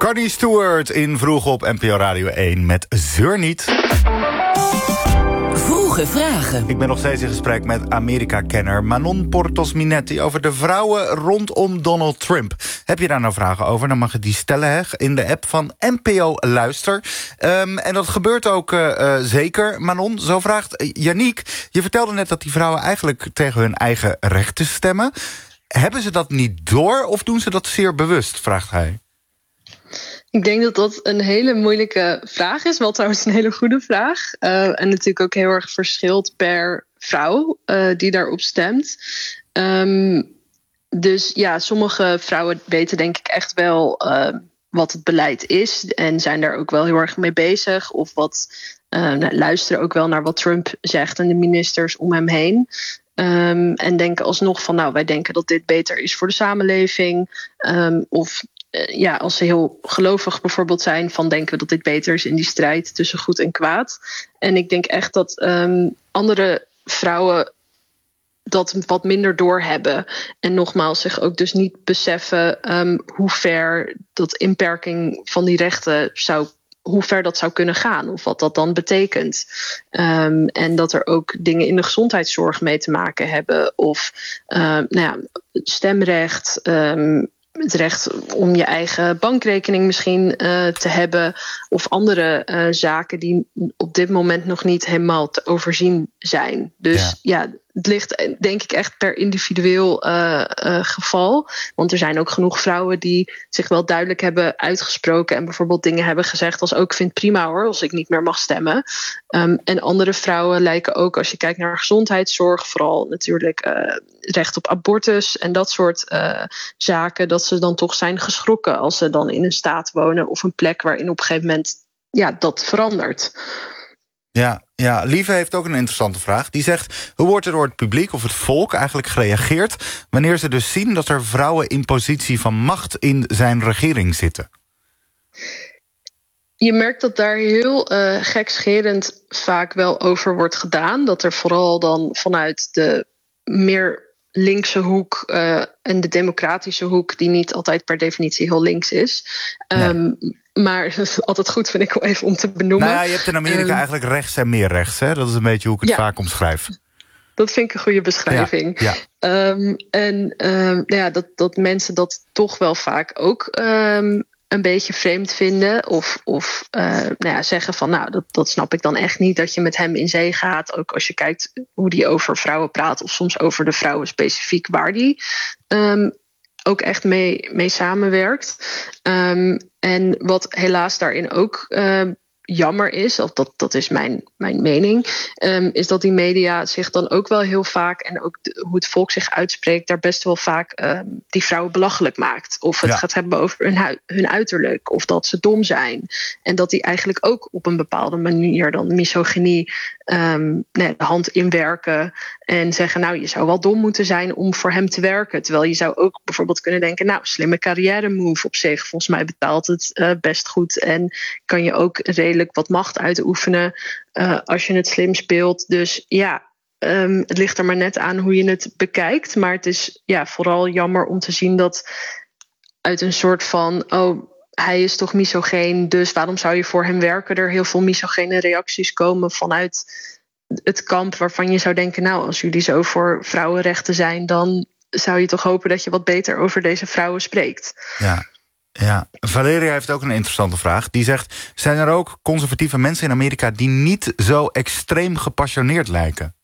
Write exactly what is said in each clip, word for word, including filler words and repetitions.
Connie Stewart in Vroeg op N P O Radio één met Zeur niet. Vroege vragen. Ik ben nog steeds in gesprek met Amerika-kenner Manon Portos Minetti over de vrouwen rondom Donald Trump. Heb je daar nou vragen over? Dan mag je die stellen hè, in de app van N P O Luister. Um, en dat gebeurt ook uh, uh, zeker, Manon. Zo vraagt uh, Yannick, je vertelde net dat die vrouwen eigenlijk tegen hun eigen rechten stemmen. Hebben ze dat niet door of doen ze dat zeer bewust, vraagt hij. Ik denk dat dat een hele moeilijke vraag is. Wel trouwens een hele goede vraag. Uh, en natuurlijk ook heel erg verschilt per vrouw uh, die daarop stemt. Um, dus ja, sommige vrouwen weten denk ik echt wel uh, wat het beleid is. En zijn daar ook wel heel erg mee bezig. Of wat uh, nou, luisteren ook wel naar wat Trump zegt en de ministers om hem heen. Um, en denken alsnog van, nou, wij denken dat dit beter is voor de samenleving. Um, of uh, ja, als ze heel gelovig bijvoorbeeld zijn, van denken we dat dit beter is in die strijd tussen goed en kwaad. En ik denk echt dat um, andere vrouwen dat wat minder doorhebben. En nogmaals zich ook dus niet beseffen um, hoe ver dat inperking van die rechten zou hoe ver dat zou kunnen gaan of wat dat dan betekent. Um, en dat er ook dingen in de gezondheidszorg mee te maken hebben. Of uh, nou ja, stemrecht, um, het recht om je eigen bankrekening misschien uh, te hebben. Of andere uh, zaken die op dit moment nog niet helemaal te overzien zijn. Dus ja, ja het ligt denk ik echt per individueel uh, uh, geval. Want er zijn ook genoeg vrouwen die zich wel duidelijk hebben uitgesproken en bijvoorbeeld dingen hebben gezegd als ook vind prima hoor, als ik niet meer mag stemmen. Um, en andere vrouwen lijken ook, als je kijkt naar gezondheidszorg, vooral natuurlijk uh, recht op abortus en dat soort uh, zaken, dat ze dan toch zijn geschrokken als ze dan in een staat wonen of een plek waarin op een gegeven moment ja, dat verandert. Ja, ja, Lieve heeft ook een interessante vraag. Die zegt, hoe wordt er door het publiek of het volk eigenlijk gereageerd wanneer ze dus zien dat er vrouwen in positie van macht in zijn regering zitten? Je merkt dat daar heel uh, gekscherend vaak wel over wordt gedaan. Dat er vooral dan vanuit de meer linkse hoek uh, en de democratische hoek, die niet altijd per definitie heel links is. Um, nee. Maar het is altijd goed, vind ik, wel even om te benoemen. Nou ja, je hebt in Amerika um, eigenlijk rechts en meer rechts. Hè? Dat is een beetje hoe ik het ja. vaak omschrijf. Dat vind ik een goede beschrijving. Ja, ja. Um, en um, nou ja, dat, dat mensen dat toch wel vaak ook um, een beetje vreemd vinden. Of, of uh, nou ja, zeggen van, nou, dat, dat snap ik dan echt niet, dat je met hem in zee gaat. Ook als je kijkt hoe die over vrouwen praat, of soms over de vrouwen specifiek waar die um, ook echt mee, mee samenwerkt. Um, en wat helaas daarin ook uh, jammer is, of dat, dat is mijn, mijn mening, um, is dat die media zich dan ook wel heel vaak, en ook de, hoe het volk zich uitspreekt, daar best wel vaak um, die vrouwen belachelijk maakt. Of het ja. gaat hebben over hun, hu- hun uiterlijk, of dat ze dom zijn. En dat die eigenlijk ook op een bepaalde manier dan misogynie um, nee, de hand inwerken en zeggen, nou, je zou wel dom moeten zijn om voor hem te werken. Terwijl je zou ook bijvoorbeeld kunnen denken, nou, slimme carrière move op zich. Volgens mij betaalt het uh, best goed en kan je ook redelijk wat macht uitoefenen uh, als je het slim speelt. Dus ja, um, het ligt er maar net aan hoe je het bekijkt. Maar het is ja, vooral jammer om te zien dat uit een soort van, oh, hij is toch misogeen, dus waarom zou je voor hem werken? Er heel veel misogene reacties komen vanuit het kamp waarvan je zou denken, nou, als jullie zo voor vrouwenrechten zijn, dan zou je toch hopen dat je wat beter over deze vrouwen spreekt. Ja. Ja, Valeria heeft ook een interessante vraag. Die zegt, zijn er ook conservatieve mensen in Amerika die niet zo extreem gepassioneerd lijken?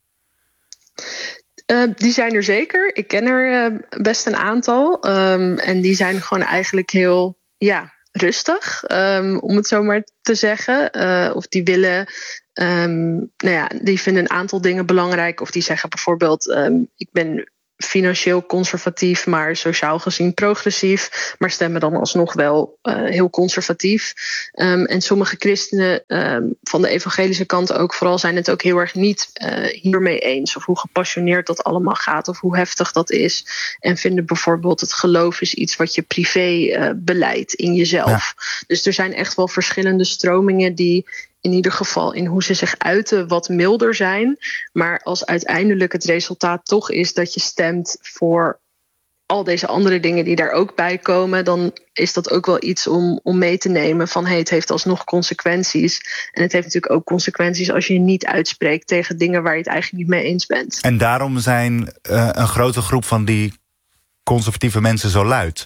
Uh, die zijn er zeker. Ik ken er uh, best een aantal. Um, en die zijn gewoon eigenlijk heel ja, rustig, um, om het zo maar te zeggen. Uh, of die willen, um, nou ja, die vinden een aantal dingen belangrijk. Of die zeggen bijvoorbeeld, um, ik ben financieel conservatief, maar sociaal gezien progressief, maar stemmen dan alsnog wel uh, heel conservatief. Um, en sommige christenen um, van de evangelische kant ook vooral zijn het ook heel erg niet uh, hiermee eens, of hoe gepassioneerd dat allemaal gaat, of hoe heftig dat is. En vinden bijvoorbeeld het geloof is iets wat je privé uh, beleidt in jezelf. Ja. Dus er zijn echt wel verschillende stromingen die in ieder geval in hoe ze zich uiten wat milder zijn. Maar als uiteindelijk het resultaat toch is dat je stemt voor al deze andere dingen die daar ook bij komen, dan is dat ook wel iets om, om mee te nemen van hey, het heeft alsnog consequenties. En het heeft natuurlijk ook consequenties als je je niet uitspreekt tegen dingen waar je het eigenlijk niet mee eens bent. En daarom zijn uh, een grote groep van die conservatieve mensen zo luid.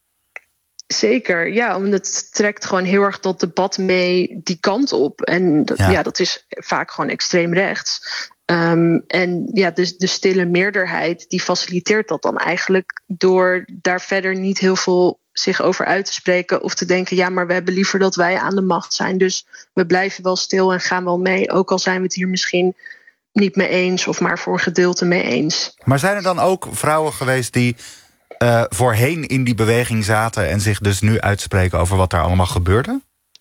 Zeker, ja, omdat het trekt gewoon heel erg dat debat mee die kant op. En dat, ja. ja, dat is vaak gewoon extreem rechts. Um, en ja, dus de stille meerderheid die faciliteert dat dan eigenlijk door daar verder niet heel veel zich over uit te spreken of te denken, ja, maar we hebben liever dat wij aan de macht zijn, dus we blijven wel stil en gaan wel mee, ook al zijn we het hier misschien niet mee eens of maar voor een gedeelte mee eens. Maar zijn er dan ook vrouwen geweest die uh, voorheen in die beweging zaten en zich dus nu uitspreken over wat daar allemaal gebeurde?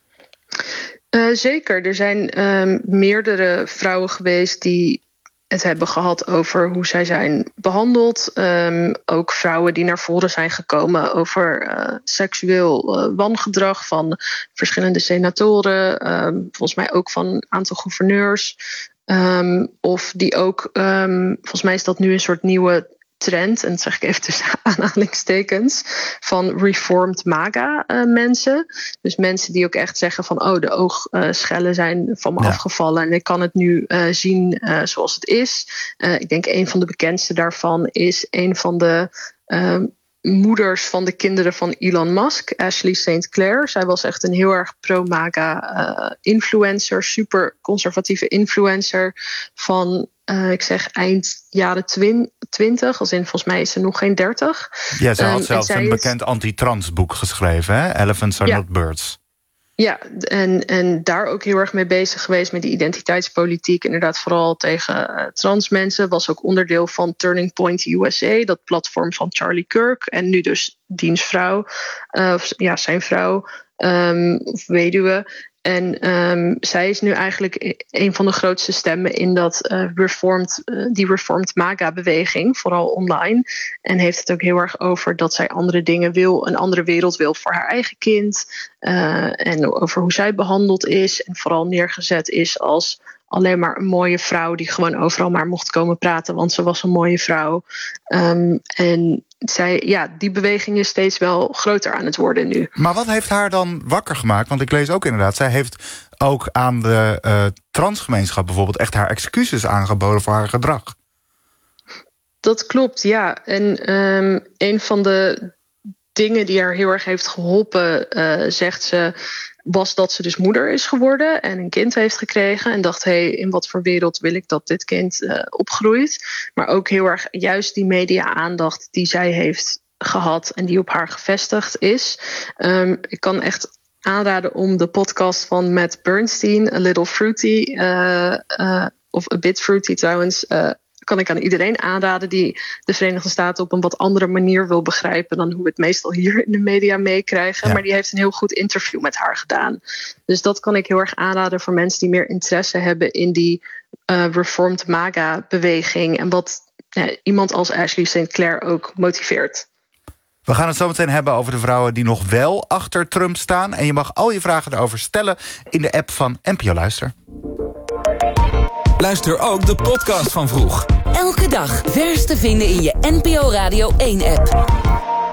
Uh, zeker, er zijn um, meerdere vrouwen geweest die het hebben gehad over hoe zij zijn behandeld. Um, ook vrouwen die naar voren zijn gekomen over uh, seksueel uh, wangedrag van verschillende senatoren. Um, volgens mij ook van een aantal gouverneurs. Um, of die ook, um, volgens mij is dat nu een soort nieuwe trend, en dat zeg ik even tussen aanhalingstekens, van reformed MAGA uh, mensen. Dus mensen die ook echt zeggen van oh, de oogschellen uh, zijn van me ja. afgevallen en ik kan het nu uh, zien uh, zoals het is. Uh, ik denk een van de bekendste daarvan is een van de uh, moeders van de kinderen van Elon Musk, Ashley Saint Clair. Zij was echt een heel erg pro-MAGA uh, influencer, super conservatieve influencer van Uh, ik zeg eind jaren twintig, als in volgens mij is ze nog geen dertig. Ja, ze had um, zelfs een is... bekend anti-trans boek geschreven, hè? Elephants are ja. not birds. Ja, en, en daar ook heel erg mee bezig geweest met die identiteitspolitiek. Inderdaad, vooral tegen uh, trans mensen. Was ook onderdeel van Turning Point U S A, dat platform van Charlie Kirk. En nu dus diens vrouw, uh, of ja, zijn vrouw, um, of weduwe. En um, zij is nu eigenlijk een van de grootste stemmen in dat uh, reformed, uh, die reformed MAGA-beweging, vooral online. En heeft het ook heel erg over dat zij andere dingen wil, een andere wereld wil voor haar eigen kind. Uh, en over hoe zij behandeld is en vooral neergezet is als alleen maar een mooie vrouw die gewoon overal maar mocht komen praten, want ze was een mooie vrouw. Um, en zij, ja, die beweging is steeds wel groter aan het worden nu. Maar wat heeft haar dan wakker gemaakt? Want ik lees ook inderdaad, zij heeft ook aan de uh, transgemeenschap bijvoorbeeld echt haar excuses aangeboden voor haar gedrag. Dat klopt, ja. En um, een van de dingen die haar heel erg heeft geholpen, uh, zegt ze, was dat ze dus moeder is geworden en een kind heeft gekregen. En dacht, hé, hey, in wat voor wereld wil ik dat dit kind uh, opgroeit? Maar ook heel erg juist die media-aandacht die zij heeft gehad en die op haar gevestigd is. Um, ik kan echt aanraden om de podcast van Matt Bernstein, A Little Fruity, uh, uh, of A Bit Fruity trouwens, uh, kan ik aan iedereen aanraden die de Verenigde Staten op een wat andere manier wil begrijpen dan hoe we het meestal hier in de media meekrijgen. Ja. Maar die heeft een heel goed interview met haar gedaan. Dus dat kan ik heel erg aanraden voor mensen die meer interesse hebben in die uh, Reformed MAGA-beweging en wat ja, iemand als Ashley Saint Clair ook motiveert. We gaan het zo meteen hebben over de vrouwen die nog wel achter Trump staan. En je mag al je vragen erover stellen in de app van N P O Luister. Luister ook de podcast van Vroeg. Elke dag vers te vinden in je N P O Radio één app.